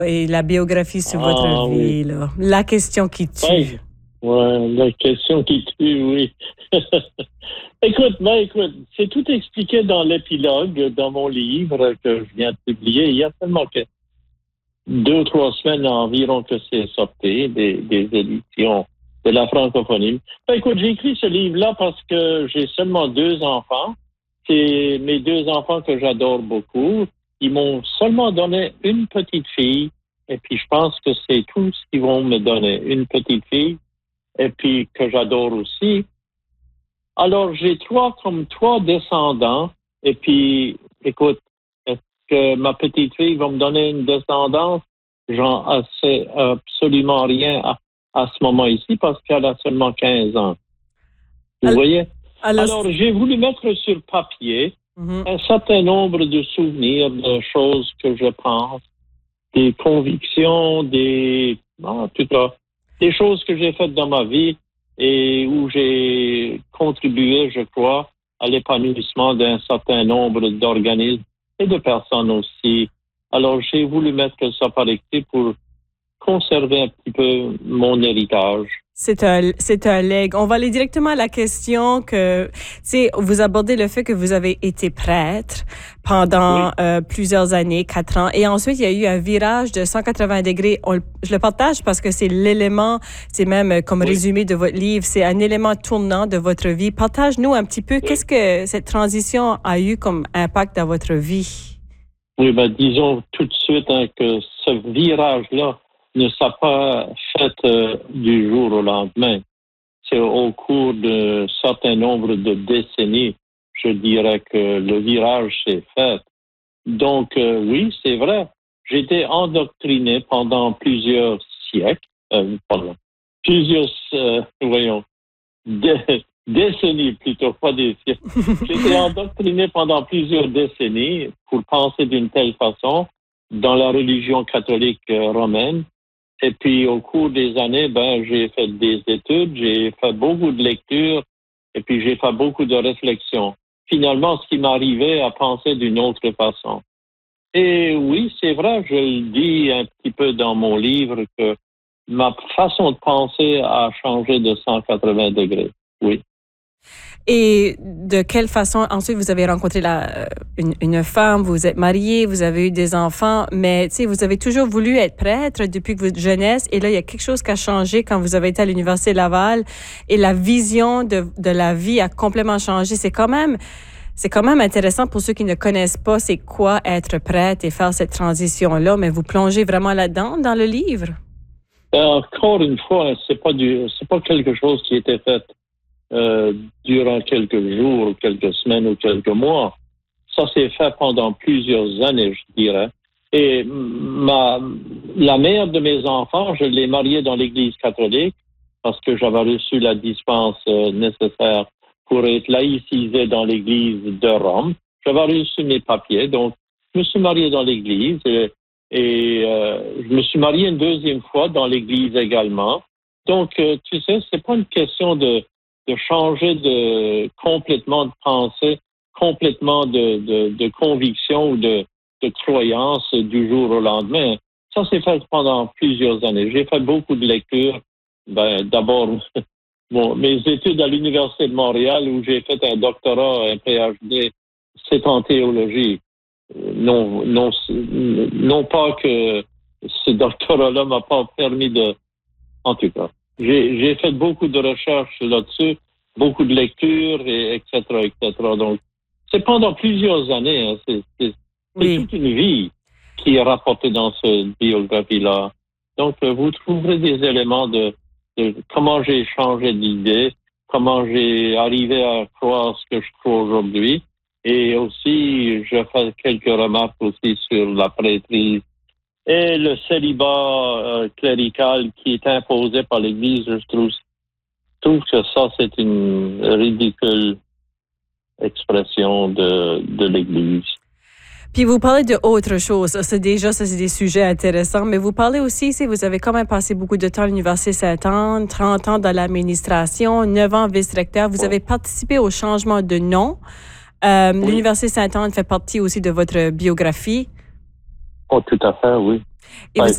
Et la biographie sur votre Oui. vie, là. La question qui tue. Ouais, la question qui tue, oui. Écoute, c'est tout expliqué dans l'épilogue, dans mon livre que je viens de publier. Il y a seulement que 2 ou 3 semaines environ que c'est sorti des éditions de la francophonie. Écoute, j'ai écrit ce livre-là parce que j'ai seulement 2 enfants. C'est mes 2 enfants que j'adore beaucoup. Ils m'ont seulement donné une petite fille. Et puis, je pense que c'est tout ce qu'ils vont me donner. Une petite fille. Et puis, que j'adore aussi. Alors, j'ai trois descendants. Et puis, écoute, est-ce que ma petite fille va me donner une descendance? J'en sais absolument rien à ce moment ici parce qu'elle a seulement 15 ans. Vous voyez? Alors, Alors, j'ai voulu mettre sur papier un certain nombre de souvenirs, de choses que je pense, des convictions, en tout cas, des choses que j'ai faites dans ma vie et où j'ai contribué, je crois, à l'épanouissement d'un certain nombre d'organismes et de personnes aussi. Alors, j'ai voulu mettre ça par écrit pour conserver un petit peu mon héritage. c'est un legs. On va aller directement à la question que, vous abordez le fait que vous avez été prêtre pendant plusieurs années, 4 ans, et ensuite il y a eu un virage de 180 degrés. Je le partage parce que c'est l'élément, c'est même comme résumé de votre livre, c'est un élément tournant de votre vie. Partage-nous un petit peu, qu'est-ce que cette transition a eu comme impact dans votre vie? Oui, disons tout de suite que ce virage-là ne s'est pas fait du jour au lendemain. C'est au cours d'un certain nombre de décennies, je dirais que le virage s'est fait. Donc, oui, c'est vrai. J'ai été endoctriné pendant plusieurs siècles, plusieurs, décennies plutôt, pas des siècles. J'ai été endoctriné pendant plusieurs décennies pour penser d'une telle façon dans la religion catholique romaine. Et puis, au cours des années, j'ai fait des études, j'ai fait beaucoup de lectures, et puis j'ai fait beaucoup de réflexions. Finalement, ce qui m'arrivait à penser d'une autre façon. Et oui, c'est vrai, je le dis un petit peu dans mon livre que ma façon de penser a changé de 180 degrés. Oui. Et de quelle façon, ensuite, vous avez rencontré une femme, vous êtes marié, vous avez eu des enfants, mais vous avez toujours voulu être prêtre depuis que votre jeunesse. Et là, il y a quelque chose qui a changé quand vous avez été à l'Université Laval et la vision de la vie a complètement changé. C'est quand même intéressant pour ceux qui ne connaissent pas c'est quoi être prêtre et faire cette transition-là, mais vous plongez vraiment là-dedans dans le livre. Encore une fois, c'est pas quelque chose qui était fait durant quelques jours, quelques semaines ou quelques mois. Ça s'est fait pendant plusieurs années, je dirais. Et la mère de mes enfants, je l'ai mariée dans l'Église catholique parce que j'avais reçu la dispense nécessaire pour être laïcisé dans l'Église de Rome. J'avais reçu mes papiers, donc je me suis marié dans l'Église et je me suis marié une deuxième fois dans l'Église également. Donc, tu sais, c'est pas une question de changer complètement de pensée, complètement de conviction ou de croyance du jour au lendemain. Ça s'est fait pendant plusieurs années. J'ai fait beaucoup de lectures. D'abord, mes études à l'Université de Montréal où j'ai fait un doctorat, un PhD, c'est en théologie. Non pas que ce doctorat-là m'a pas permis en tout cas. J'ai fait beaucoup de recherches là-dessus, beaucoup de lectures, etc. Donc, c'est pendant plusieurs années. C'est toute une vie qui est rapportée dans cette biographie-là. Donc, vous trouverez des éléments de comment j'ai changé d'idée, comment j'ai arrivé à croire ce que je crois aujourd'hui. Et aussi, je fais quelques remarques aussi sur la prêtrise et le célibat clérical qui est imposé par l'Église. Je trouve que ça, c'est une ridicule expression de l'Église. Puis vous parlez de autre chose. Ça, c'est des sujets intéressants. Mais vous parlez aussi, vous avez quand même passé beaucoup de temps à l'Université Sainte-Anne, 30 ans dans l'administration, 9 ans vice-recteur. Vous avez participé au changement de nom. L'Université Sainte-Anne fait partie aussi de votre biographie. Oh, tout à fait, oui. Et